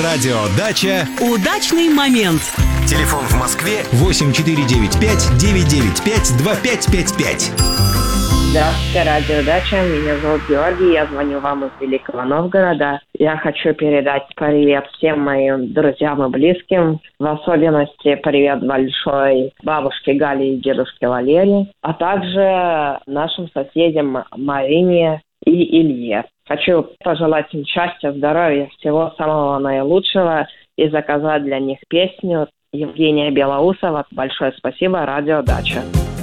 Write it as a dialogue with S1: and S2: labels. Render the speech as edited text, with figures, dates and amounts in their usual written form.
S1: Радио Дача.
S2: Удачный момент.
S1: Телефон в Москве 8495-995-2555.
S3: Здравствуйте, Радио Дача. Меня зовут Георгий. Я звоню вам из Великого Новгорода. Я хочу передать привет всем моим друзьям и близким. В особенности привет большой бабушке Гале и дедушке Валерии, а также нашим соседям Марине и Илье. Хочу пожелать им счастья, здоровья, всего самого наилучшего и заказать для них песню Евгения Белоусова. Большое спасибо, Радио Дача.